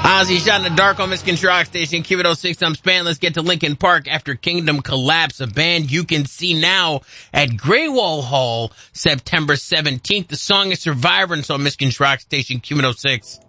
Ozzy Shot in the Dark on Michigan's Rock Station, Q806. I'm Span. Let's get to Linkin Park after Kingdom Collapse, a band you can see now at Great Wall Hall, September 17th. The song is Survivor, and so on Michigan's Rock Station, Q806.